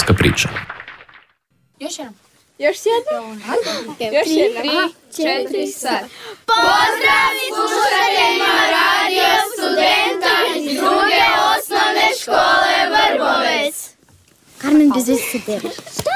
Studentska priča. Još jednom. Još jednom? Još jednom. 3, 4, sad. Pozdrav slušateljima Radio Studenta iz druge osnovne škole Vrbovec. Carmen, bez veze se deliš.